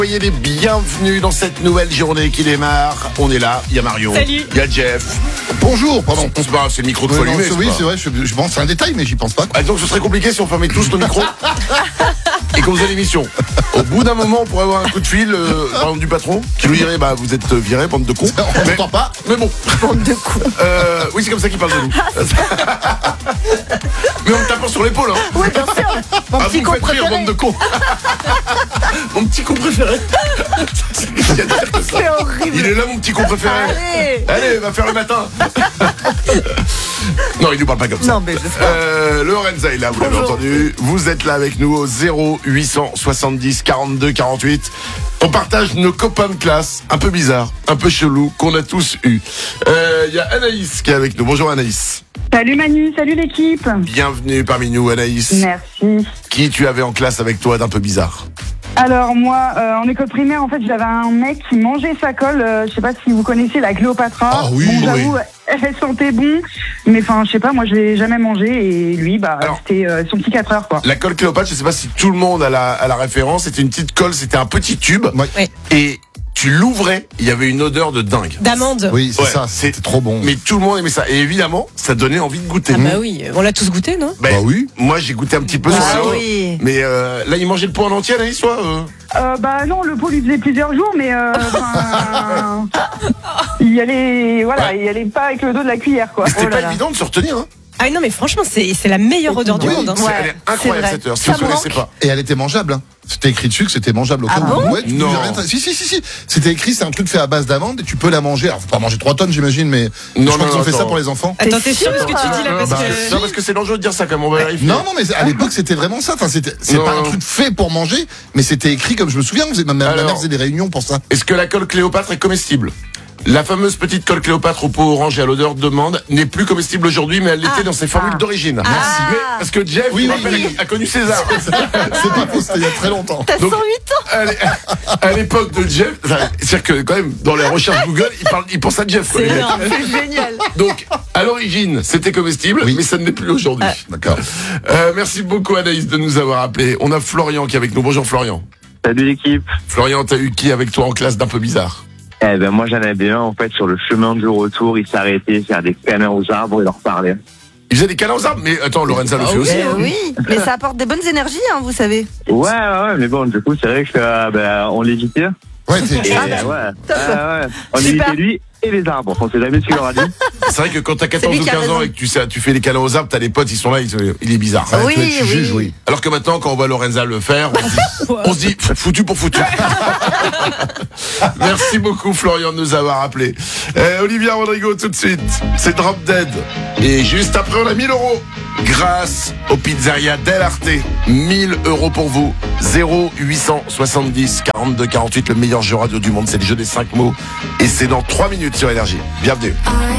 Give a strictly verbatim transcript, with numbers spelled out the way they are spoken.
Soyez les bienvenus dans cette nouvelle journée qui démarre. On est là, il y a Marion, Salut. il y a Jeff. Bonjour, pardon. C'est pas grave, c'est le micro de Ouais, folie. non, mais c'est- c'est oui, pas- c'est vrai, je, je pense c'est un détail, mais j'y pense pas. Ah, donc ce serait compliqué si on fermait tous nos micros et qu'on faisait l'émission. Au bout d'un moment, on pourrait avoir un coup de fil euh, par exemple, du patron qui nous dirait bah vous êtes virés, bande de cons. On mais, n'entend pas. mais bon, Bande de cons. euh, oui c'est comme ça qu'il parle de nous. Mais en me tapant sur l'épaule. Hein. Oui, bien sûr. Mon Ah, petit vous con me faites rire, préféré. bande de cons. Mon petit con préféré. C'est horrible. Il est là mon petit con préféré. Allez. Allez, va faire le matin. Non, il nous parle pas comme ça. Non, mais j'espère. Euh, Lorenza est là, vous l'avez Bonjour. entendu. Vous êtes là avec nous au zéro huit cent soixante-dix quarante-deux quarante-huit. On partage nos copains de classe, un peu bizarres, un peu chelous, qu'on a tous eu. Euh, Il y a Anaïs qui est avec nous. Bonjour Anaïs. Salut Manu, salut l'équipe. Bienvenue parmi nous Anaïs. Merci. Qui tu avais en classe avec toi d'un peu bizarre? Alors moi, euh, en école primaire, en fait, j'avais un mec qui mangeait sa colle. Euh, je sais pas si vous connaissez la Cléopatra. Ah oui, bon, oui. j'avoue, elle sentait bon, mais enfin, je sais pas, moi, je l'ai jamais mangé et lui, bah, Alors. c'était euh, son petit quatre heures, quoi. La colle Cléopâtre, je sais pas si tout le monde a la, a la référence. C'était une petite colle, c'était un petit tube. Ouais. Ouais. Et tu l'ouvrais, il y avait une odeur de dingue. D'amande. Oui, c'est Ouais, ça, c'est- c'était trop bon. Mais tout le monde aimait ça. Et évidemment, ça donnait envie de goûter. Ah bah oui, on l'a tous goûté, non? Ben, Bah oui. Moi, j'ai goûté un petit peu Ah sur le oui. Mais euh, là, il mangeait le pot en entier, Anaïs, toi euh Euh, bah non, le pot lui faisait plusieurs jours, mais euh, enfin, il y allait, voilà, Ouais. il y allait pas avec le dos de la cuillère, quoi. Mais c'était Oh là pas là. évident de se retenir. Hein. Ah non, mais franchement, c'est c'est la meilleure odeur du Oui, monde. Hein. C'est- Ouais, elle est c'est incroyable vrai. cette heure. Si Ça vous ne connaissez manque. pas. Et elle était mangeable. Hein. C'était écrit dessus que c'était mangeable au cas Ah où. bon Ouais, tu Non. pouvais rien- Si, si, si, si. C'était écrit, c'est un truc fait à base d'amande et tu peux la manger. Alors, faut pas manger trois tonnes, j'imagine, mais je Non, crois non, qu'ils ont non, fait ça attends. pour les enfants. Attends, t'es sûr de ce que tu dis là? Non, Parce bah, que. non, parce que c'est dangereux de dire ça, comme on va vérifier. Non, non, mais à l'époque, c'était vraiment ça. Enfin, c'était, c'est Non. pas un truc fait pour manger, mais c'était écrit comme je me souviens. on faisait- Ma, ma Alors. mère faisait des réunions pour ça. Est-ce que la colle Cléopâtre est comestible? La fameuse petite colle Cléopâtre au pot orange et à l'odeur d'amande n'est plus comestible aujourd'hui, mais elle l'était Ah. dans ses formules d'origine. Merci. Mais- parce que Jeff, Oui, je oui, rappelle, oui. a connu César. C'est pas faux, c'était il y a très longtemps. T'as Donc- cent huit ans? À l'é- à l'époque de Jeff, enfin, c'est-à-dire que quand même, dans les recherches Google, il, parle, il pense à Jeff. quoi, C'est les mecs. énorme, c'est génial. Donc, à l'origine, c'était comestible, Oui. mais ça ne l'est plus aujourd'hui. D'accord. Euh, merci beaucoup Anaïs de nous avoir appelés. On a Florian qui est avec nous. Bonjour Florian. Salut l'équipe. Florian, t'as eu qui avec toi en classe d'un peu bizarre? Eh ben moi j'en avais un en fait sur le chemin du retour, il s'arrêtait faire des câlins aux arbres et leur parlait. Il faisait des câlins aux arbres, mais attends, Lorenza le Ah fait oui. aussi. Eh oui, mais ça apporte des bonnes énergies, hein, vous savez. Ouais ouais ouais mais bon du coup c'est vrai que euh, ben, on l'évitait Ouais, t'es- et Ah, euh, ouais, top. ouais, ouais. on Super. évitait lui et les arbres. On sait jamais ce qu'il leur a dit. C'est vrai que quand t'as quatorze lui ou qui a quinze ans raison. et que tu, sais, tu fais les câlins aux arbres, t'as des potes, ils sont là, ils, se- il est bizarre. Ouais, Oui, tu, tu oui. juges, oui. Alors que maintenant, quand on voit Lorenza le faire, on se dit, on se dit foutu pour foutu. Merci beaucoup Florian de nous avoir appelés. Euh, Olivia Rodrigo tout de suite, c'est Drop Dead. Et juste après, on a mille euros grâce au pizzeria Del Arte. mille euros pour vous. zéro huit cent soixante-dix quarante-deux quarante-huit, le meilleur jeu radio du monde. C'est le jeu des cinq mots. Et c'est dans trois minutes sur Énergie. Bienvenue. I